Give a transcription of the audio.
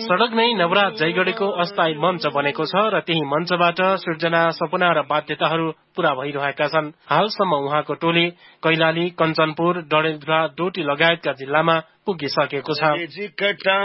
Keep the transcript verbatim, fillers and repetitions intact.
सड़क नै नवराज जयगढीको अस्थायी मञ्च बनेको छ र त्यही मञ्चबाट सृजना, सपना र बाध्यताहरू पूरा भइरहेका छन्। हालसम्म उहाँको टोली कैलाली, कञ्चनपुर, डडेलधुरा, डोटी लगायतका जिल्लामा पुगिसकेको छ।